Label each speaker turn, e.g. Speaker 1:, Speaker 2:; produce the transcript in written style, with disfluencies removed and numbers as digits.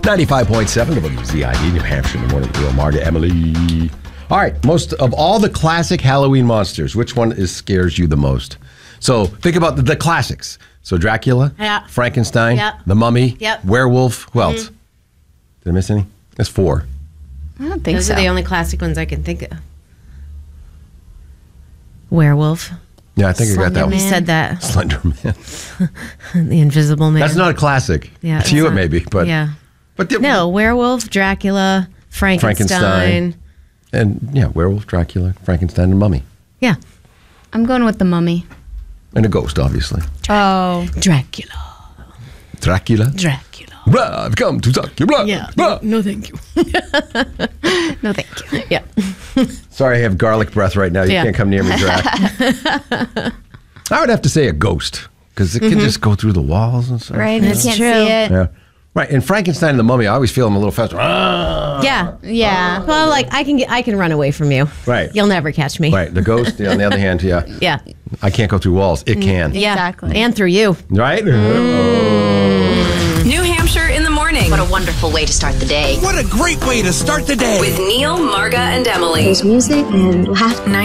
Speaker 1: 95.7 WZID, New Hampshire in the morning. Real Marga, Emily. All right, most of all the classic Halloween monsters, which one scares you the most? So think about the classics. So Dracula, Frankenstein, the Mummy, Werewolf. Who else? Did I miss any? That's 4.
Speaker 2: I don't think
Speaker 3: Those
Speaker 2: so.
Speaker 3: are the only classic ones I can think of. Werewolf.
Speaker 1: Yeah, I think I got that one.
Speaker 3: You said that.
Speaker 1: Slender Man.
Speaker 3: The Invisible Man.
Speaker 1: That's not a classic.
Speaker 3: Yeah,
Speaker 1: to you
Speaker 3: it's
Speaker 1: it
Speaker 3: not.
Speaker 1: may be, but
Speaker 3: No, Werewolf, Dracula, Frankenstein.
Speaker 1: And Werewolf, Dracula, Frankenstein, and Mummy.
Speaker 3: Yeah.
Speaker 2: I'm going with the Mummy.
Speaker 1: And a ghost, obviously.
Speaker 2: Oh.
Speaker 3: Dracula.
Speaker 1: Dracula. Blah, I've come to suck your blood.
Speaker 3: Yeah.
Speaker 1: Blah.
Speaker 3: No, thank you.
Speaker 2: No, thank you.
Speaker 3: Yeah.
Speaker 1: Sorry, I have garlic breath right now. You can't come near me, Drac. I would have to say a ghost, because it can just go through the walls and stuff.
Speaker 2: Right,
Speaker 3: That's
Speaker 2: you can't
Speaker 3: true.
Speaker 2: see it.
Speaker 1: Yeah. Right, and Frankenstein and the Mummy, I always feel them a little faster.
Speaker 3: Yeah.
Speaker 2: Yeah.
Speaker 3: Well, like I can run away from you.
Speaker 1: Right.
Speaker 3: You'll never catch me.
Speaker 1: Right, the ghost, on the other hand,
Speaker 3: Yeah.
Speaker 1: I can't go through walls. It can.
Speaker 3: Yeah.
Speaker 2: Exactly.
Speaker 3: And through you.
Speaker 1: Right?
Speaker 4: New Hampshire in the morning.
Speaker 5: What a wonderful way to start the day.
Speaker 6: What a great way to start the day.
Speaker 4: With Neil, Marga, and Emily.
Speaker 7: There's music and laughter.